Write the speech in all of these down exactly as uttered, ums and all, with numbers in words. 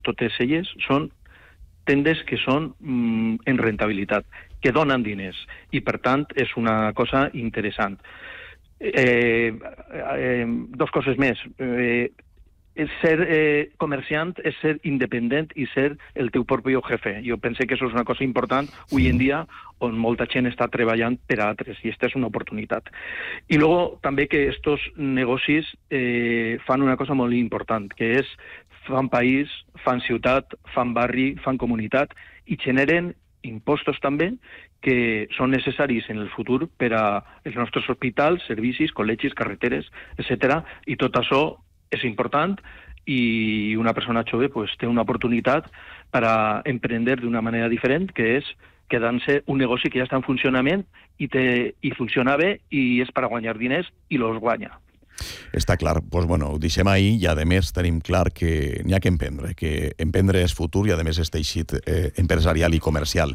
totes elles són tendes que són mm, en rentabilitat, que donen diners, i per tant és una cosa interessant. Eh, eh, dos coses més. Eh, ser eh, comerciant és ser independent i ser el teu propi jefe. Jo penso que això és una cosa important avui en dia, on molta gent està treballant per a altres, i aquesta és una oportunitat. I luego també que estos negocis eh, fan una cosa molt important, que és fan país, fan ciutat, fan barri, fan comunitat, i generen impostos també que són necessaris en el futur per a els nostres hospitals, servicis, col·legis, carreteres, etcètera. I tot això és important, i una persona jove pues, té una oportunitat per a emprendre d'una manera diferent, que és quedant-se un negoci que ja està en funcionament i, té, i funciona bé, i és per a guanyar diners, i los guanya. Està clar, doncs bueno, ho deixem ahir, i a més tenim clar que n'hi ha que emprendre, que emprendre és futur, i a més és teixit eh, empresarial i comercial.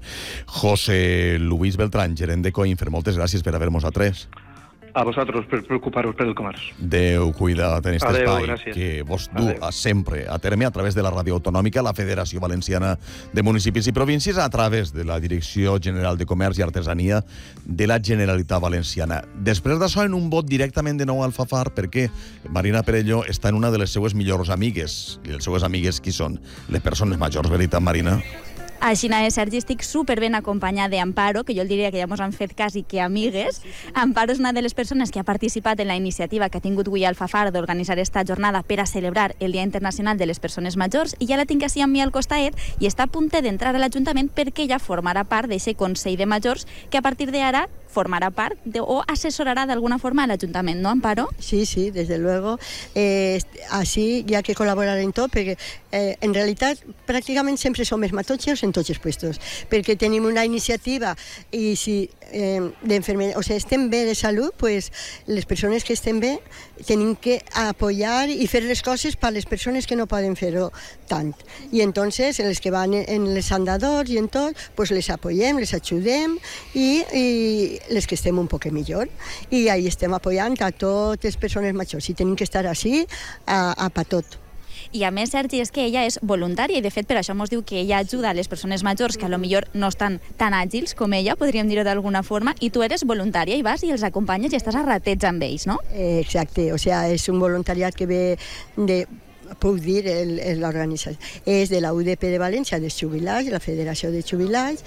José Luis Beltrán, gerent de Coinfer, moltes gràcies per haver-nos atès. A vosaltres per preocupar-vos per el comerç. Déu cuida en aquest espai gràcies. Que vos du a sempre a terme a través de la Ràdio Autonòmica, la Federació Valenciana de Municipis i Províncies, a través de la Direcció General de Comerç i Artesania de la Generalitat Valenciana. Després d'això, en un vot directament de nou a Alfafar, perquè Marina Perelló està en una de les seues millors amigues. I les seues amigues qui són? Les persones majors, veritat, Marina? Així és, Sergi, estic superben acompanyada d'Amparo, que jo el diria que ja mos han fet quasi que amigues. Amparo és una de les persones que ha participat en la iniciativa que ha tingut avui Alfafar d'organitzar esta jornada per a celebrar el Dia Internacional de les Persones Majors, i ja la tinc així amb mi al costat, i està a punt d'entrar a l'Ajuntament perquè ja formarà part d'aquest Consell de Majors que a partir d'ara formarà part de, o assessorarà d'alguna forma a l'Ajuntament, ¿no, Amparo? Sí, sí, desde luego. Eh, así ya que colaborar en tot, perquè eh, en realitat pràcticament sempre som els mateixos en tots els puestos, perquè tenim una iniciativa i si eh, d'enfermedad, o sea, estem bé de salut, pues les persones que estem bé tenim que apoyar i fer les coses per les persones que no poden fer-ho tant. I entonces, les que van en les andadors i en tot, pues les apoyem, les ajudem, i, i les que estem un poc millor. I ahí estem apoyant a totes les persones majors. I tenim que estar així a, a pa tot. I a més, Sergi, és que ella és voluntària i de fet per això mos diu que ella ajuda a les persones majors que a lo millor no estan tan àgils com ella, podríem dir-ho d'alguna forma, i tu eres voluntària i vas i els acompanyes i estàs a ratets amb ells, no? Eh, exacte, o sea, és un voluntariat que ve de... puc dir, l'organització és de la U D P de València, dels jubilats, la Federació de Jubilats,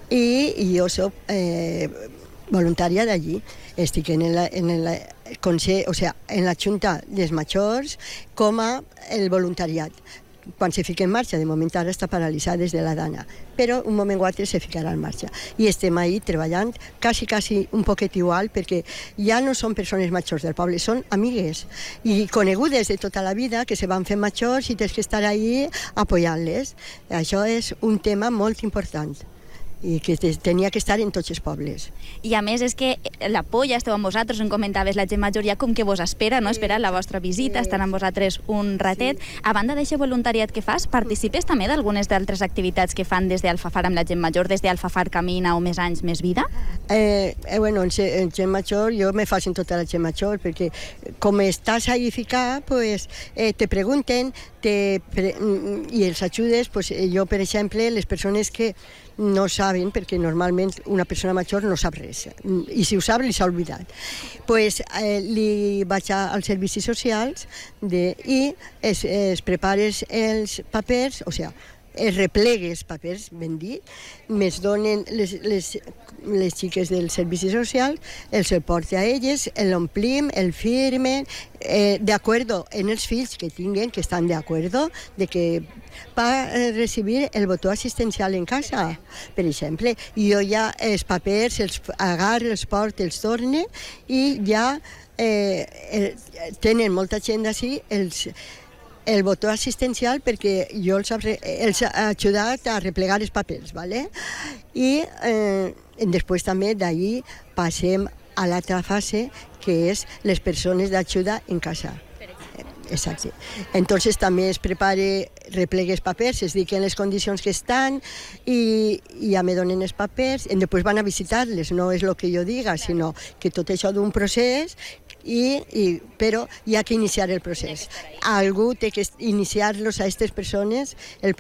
i, i jo soc eh, voluntària d'allí. Estic en el, en el Consell, o sea, en la Junta dels Majors com a el voluntariat. Quan se fica en marxa, de moment ara està paralitzada des de la Dana, però un moment o altre se ficarà en marxa. I estem ahí treballant quasi, quasi un poquet igual, perquè ja no són persones majors del poble, són amigues i conegudes de tota la vida que se van fer majors i tens que estar ahí apoyant-les. Això és un tema molt important i que tenia que estar en tots els pobles. I a més és que la polla esteu amb vosaltres, on comentaves la gent major ja com que vos espera, no? Espera la vostra visita, estan amb vosaltres un ratet. A banda d'aquest voluntariat que fas, participes també d'algunes d'altres activitats que fan des d'Alfafar amb la gent major, des d'Alfafar Camina o Més Anys, Més Vida? Eh, eh, bueno, en, en gent major, jo me faig en tota la gent major, perquè com estàs ahí ficat, pues, eh, te pregunten te pre i els ajudes, pues, jo, per exemple, les persones que no saben, perquè normalment una persona major no sap res, i si ho sap li s'ha oblidat, pues, eh, li vaig als servicis socials de, i es, es prepares els papers, o sigui, es replegues papers, ben dit, més donen les, les, les xiques dels servicis socials, els el porta a elles, l'omplim, el firmen, eh, de acuerdo en els fills que tinguen, que estan de acuerdo, de que va recibir el botó assistencial en casa, per exemple. I jo ja els papers els agarro, els porto, els torne, i ja eh, el, tenen molta gent d'ací els el botó assistencial perquè jo els, els he ajudat a replegar els papers, ¿vale? I eh, després també d'ahí passem a l'altra fase, que és les persones d'ajuda en casa. Exacte. Entonces també es prepare, replegue els papers, es diuen les condicions que estan i, i ja me donen els papers i després van a visitar-les, no és el que jo diga, sinó que tot això d'un procés i, i, però hi ha que iniciar el procés. Algú té que iniciar-los a aquestes persones el